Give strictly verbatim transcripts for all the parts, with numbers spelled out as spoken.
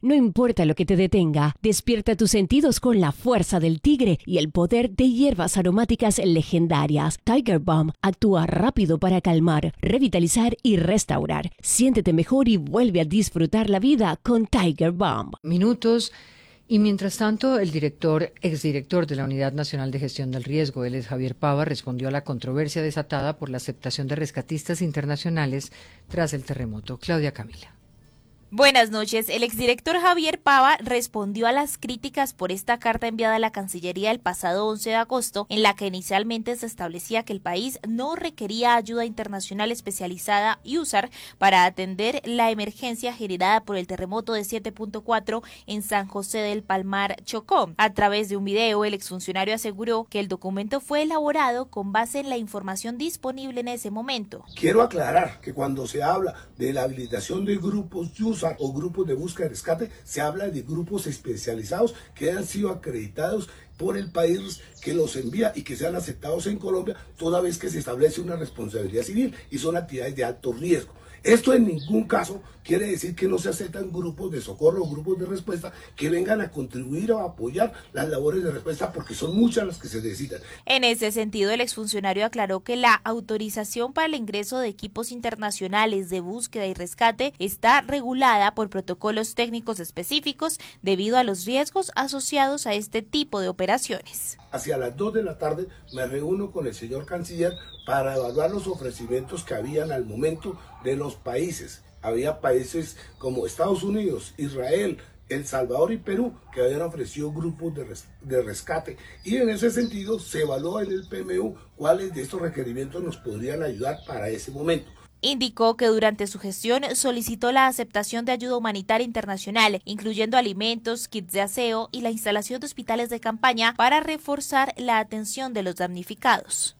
No importa lo que te detenga, despierta tus sentidos con la fuerza del tigre y el poder de hierbas aromáticas legendarias. Tiger Balm actúa rápido para calmar, revitalizar y restaurar. Siéntete mejor y vuelve a disfrutar la vida con Tiger Balm. Minutos. Y mientras tanto, el director, exdirector de la Unidad Nacional de Gestión del Riesgo, él es Javier Pava, respondió a la controversia desatada por la aceptación de rescatistas internacionales tras el terremoto. Claudia Camila. Buenas noches. El exdirector Javier Pava respondió a las críticas por esta carta enviada a la Cancillería el pasado once de agosto, en la que inicialmente se establecía que el país no requería ayuda internacional especializada y U S A R para atender la emergencia generada por el terremoto de siete punto cuatro en San José del Palmar, Chocó. A través de un video, el exfuncionario aseguró que el documento fue elaborado con base en la información disponible en ese momento. Quiero aclarar que cuando se habla de la habilitación de grupos U S A R o grupos de búsqueda y rescate, se habla de grupos especializados que han sido acreditados por el país que los envía y que sean aceptados en Colombia, toda vez que se establece una responsabilidad civil y son actividades de alto riesgo. Esto en ningún caso quiere decir que no se aceptan grupos de socorro o grupos de respuesta que vengan a contribuir o a apoyar las labores de respuesta, porque son muchas las que se necesitan. En ese sentido, el exfuncionario aclaró que la autorización para el ingreso de equipos internacionales de búsqueda y rescate está regulada por protocolos técnicos específicos debido a los riesgos asociados a este tipo de operaciones. Hacia las dos de la tarde me reúno con el señor canciller para evaluar los ofrecimientos que habían al momento de los países. Había países como Estados Unidos, Israel, El Salvador y Perú que habían ofrecido grupos de, res de rescate, y en ese sentido se evaluó en el P M U cuáles de estos requerimientos nos podrían ayudar para ese momento. Indicó que durante su gestión solicitó la aceptación de ayuda humanitaria internacional, incluyendo alimentos, kits de aseo y la instalación de hospitales de campaña para reforzar la atención de los damnificados.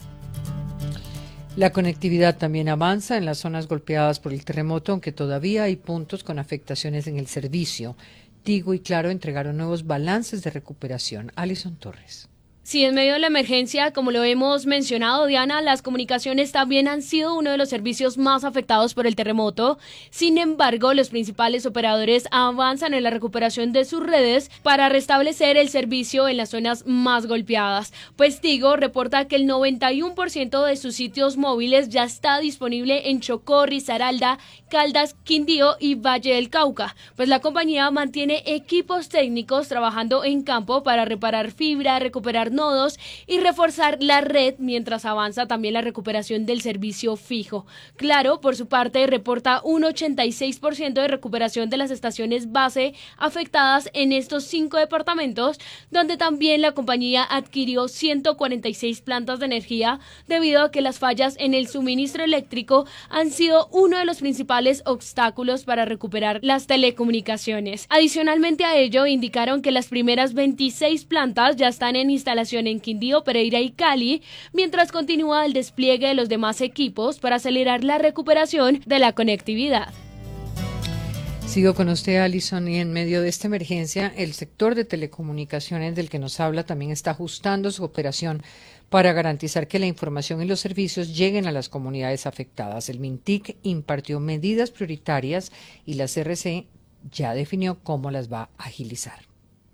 La conectividad también avanza en las zonas golpeadas por el terremoto, aunque todavía hay puntos con afectaciones en el servicio. Tigo y Claro entregaron nuevos balances de recuperación. Alison Torres. Sí, en medio de la emergencia, como lo hemos mencionado, Diana, las comunicaciones también han sido uno de los servicios más afectados por el terremoto. Sin embargo, los principales operadores avanzan en la recuperación de sus redes para restablecer el servicio en las zonas más golpeadas. Pues Tigo reporta que el noventa y uno por ciento de sus sitios móviles ya está disponible en Chocó, Risaralda, Caldas, Quindío y Valle del Cauca. Pues la compañía mantiene equipos técnicos trabajando en campo para reparar fibra, recuperar nodos y reforzar la red mientras avanza también la recuperación del servicio fijo. Claro, por su parte, reporta un ochenta y seis por ciento de recuperación de las estaciones base afectadas en estos cinco departamentos, donde también la compañía adquirió ciento cuarenta y seis plantas de energía debido a que las fallas en el suministro eléctrico han sido uno de los principales obstáculos para recuperar las telecomunicaciones. Adicionalmente a ello, indicaron que las primeras veintiséis plantas ya están en instalación en Quindío, Pereira y Cali, mientras continúa el despliegue de los demás equipos para acelerar la recuperación de la conectividad. Sigo con usted, Alison, y en medio de esta emergencia, el sector de telecomunicaciones del que nos habla también está ajustando su operación para garantizar que la información y los servicios lleguen a las comunidades afectadas. El MINTIC impartió medidas prioritarias y la C R C ya definió cómo las va a agilizar.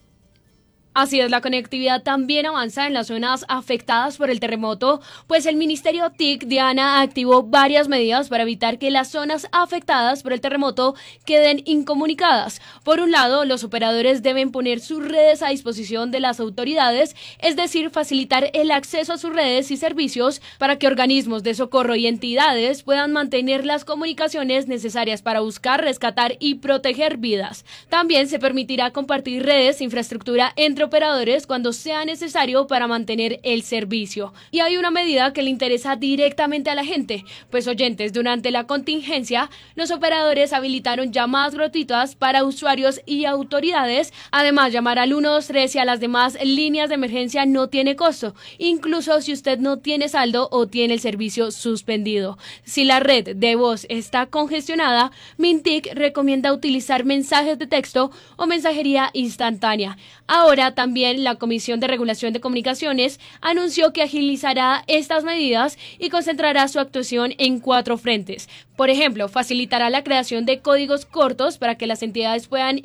Así es, la conectividad también avanza en las zonas afectadas por el terremoto, pues el Ministerio T I C, Diana, activó varias medidas para evitar que las zonas afectadas por el terremoto queden incomunicadas. Por un lado, los operadores deben poner sus redes a disposición de las autoridades, es decir, facilitar el acceso a sus redes y servicios para que organismos de socorro y entidades puedan mantener las comunicaciones necesarias para buscar, rescatar y proteger vidas. También se permitirá compartir redes e infraestructura entre operadores cuando sea necesario para mantener el servicio. Y hay una medida que le interesa directamente a la gente, pues oyentes, durante la contingencia, los operadores habilitaron llamadas gratuitas para usuarios y autoridades. Además, llamar al uno dos tres y a las demás líneas de emergencia no tiene costo, incluso si usted no tiene saldo o tiene el servicio suspendido. Si la red de voz está congestionada, MINTIC recomienda utilizar mensajes de texto o mensajería instantánea. Ahora también la Comisión de Regulación de Comunicaciones anunció que agilizará estas medidas y concentrará su actuación en cuatro frentes. Por ejemplo, facilitará la creación de códigos cortos para que las entidades puedan